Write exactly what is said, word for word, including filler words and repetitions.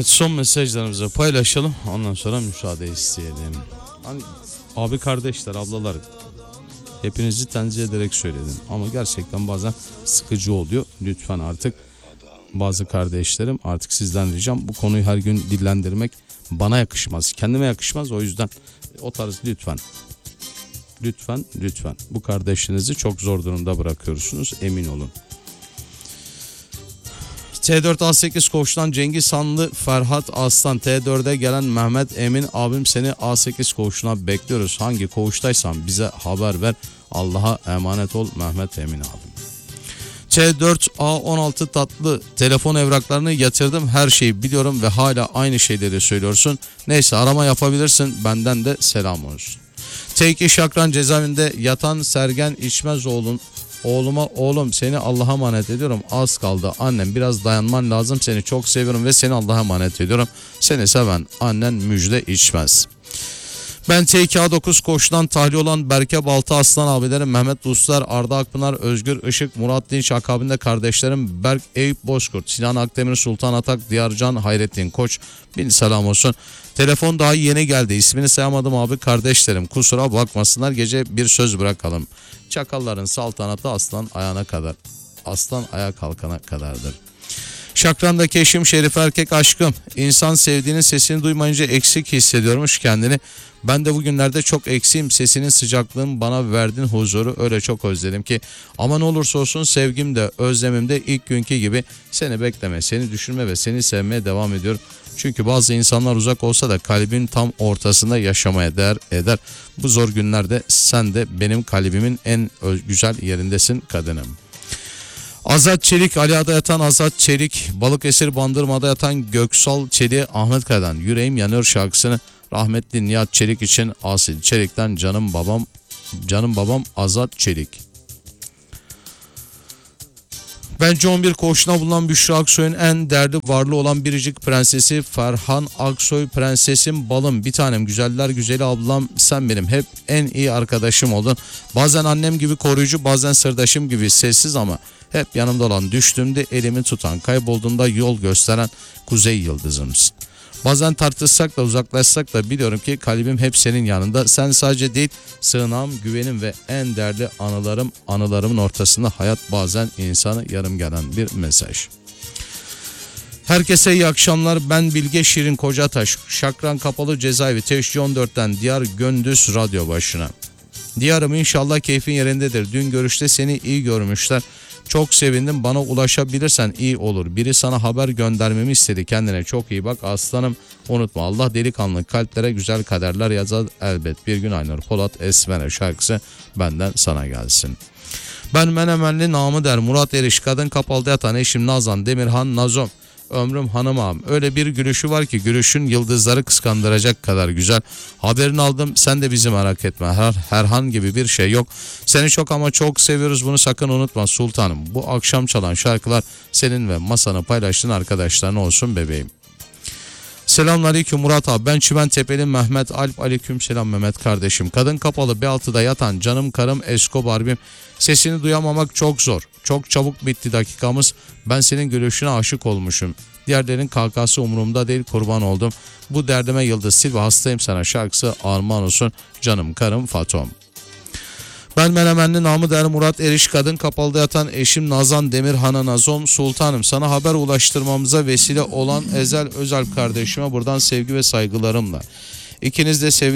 Evet, son mesajlarımızı paylaşalım. Ondan sonra müsaade isteyelim. Hani abi kardeşler, ablalar, hepinizi tenzih ederek söyledim. Ama gerçekten bazen sıkıcı oluyor. Lütfen artık bazı kardeşlerim, artık sizden ricam, bu konuyu her gün dillendirmek bana yakışmaz. Kendime yakışmaz. O yüzden o tarz lütfen. Lütfen, lütfen. Bu kardeşlerinizi çok zor durumda bırakıyorsunuz. Emin olun. T dört A sekiz koğuştan Cengiz Hanlı Ferhat Aslan. T dörde gelen Mehmet Emin abim, seni A sekiz koğuşuna bekliyoruz. Hangi koğuştaysan bize haber ver. Allah'a emanet ol Mehmet Emin abim. T dört A on altı tatlı, telefon evraklarını yatırdım, her şeyi biliyorum ve hala aynı şeyleri söylüyorsun. Neyse, arama yapabilirsin, benden de selam olsun. T iki Şakran cezaevinde yatan Sergen İçmezoğlu'nun oğluma, oğlum seni Allah'a emanet ediyorum, az kaldı annem, biraz dayanman lazım, seni çok seviyorum ve seni Allah'a emanet ediyorum. Seni seven annen Müjde İçmez. Ben T iki A dokuz koğuştan tahliye olan Berke Balta Aslan abilerim, Mehmet Dostlar, Arda Akpınar, Özgür Işık, Murat Dinç akabinde kardeşlerim Berk Eyüp Bozkurt, Sinan Akdemir, Sultan Atak, Diyarcan, Hayrettin Koç, bin selam olsun. Telefon daha yeni geldi, ismini sayamadım abi kardeşlerim, kusura bakmasınlar, gece bir söz bırakalım. Çakalların saltanatı aslan ayağına kadar, aslan ayağa kalkana kadardır. Şakran'daki eşim Şerif erkek aşkım, insan sevdiğinin sesini duymayınca eksik hissediyormuş kendini. Ben de bugünlerde çok eksiğim, sesinin sıcaklığın bana verdiğin huzuru öyle çok özledim ki. Ama ne olursa olsun sevgim de özlemim de ilk günkü gibi, seni bekleme, seni düşünme ve seni sevmeye devam ediyorum. Çünkü bazı insanlar uzak olsa da kalbin tam ortasında yaşamaya değer eder. Bu zor günlerde sen de benim kalbimin en güzel yerindesin kadınım. Azat Çelik, Ali Ağa'da yatan Azat Çelik, Balıkesir Bandırma'da yatan Göksal Çelik, Ahmet Kaya'dan Yüreğim Yanıyor şarkısını rahmetli Nihat Çelik için Asil Çelik'ten canım babam, canım babam Azat Çelik. Bence on bir koğuşuna bulunan Büşra Aksoy'un en değerli varlığı olan biricik prensesi Ferhan Aksoy, prensesim balım, bir tanem, güzeller güzeli ablam, sen benim hep en iyi arkadaşım oldun. Bazen annem gibi koruyucu, bazen sırdaşım gibi sessiz ama hep yanımda olan, düştüğümde elimi tutan, kaybolduğumda yol gösteren kuzey yıldızımsın. Bazen tartışsak da uzaklaşsak da biliyorum ki kalbim hep senin yanında. Sen sadece değil, sığınağım, güvenim ve en değerli anılarım, anılarımın ortasında hayat bazen insanı yarım gelen bir mesaj. Herkese iyi akşamlar. Ben Bilge Şirin Kocataş, Şakran Kapalı Cezaevi Teşri on dörtten Diyar Gündüz radyo başına. Diyarım, inşallah keyfin yerindedir. Dün görüşte seni iyi görmüşler. Çok sevindim, bana ulaşabilirsen iyi olur. Biri sana haber göndermemi istedi. Kendine çok iyi bak aslanım. Unutma, Allah delikanlı kalplere güzel kaderler yazar elbet. Bir gün Aynur Polat Esmer şarkısı benden sana gelsin. Ben Menemenli namı der Murat Eriş, kadın kapalıda yatan eşim Nazan Demirhan Nazom. Ömrüm hanım ağam, öyle bir gülüşü var ki gülüşün yıldızları kıskandıracak kadar güzel. Haberini aldım, sen de bizi merak etme, her herhangi gibi bir şey yok. Seni çok ama çok seviyoruz, bunu sakın unutma sultanım. Bu akşam çalan şarkılar senin ve masanı paylaştığın arkadaşların olsun bebeğim. Selamünaleyküm Murat abi, ben Çimentepe'li Mehmet Alp, aleyküm selam Mehmet kardeşim. Kadın kapalı B altıda yatan canım karım Escobar'bim, sesini duyamamak çok zor. Çok çabuk bitti dakikamız, ben senin gülüşüne aşık olmuşum. Diğerlerin kakası umurumda değil, kurban oldum. Bu derdime yıldız sil ve hastayım sana şarkısı armağan olsun canım karım Fatom. Ben Menemenli namı der Murat Eriş, kadın kapalıda yatan eşim Nazan Demirhan'a Nazom sultanım. Sana haber ulaştırmamıza vesile olan Ezel Özalp kardeşime buradan sevgi ve saygılarımla. İkiniz de sevgili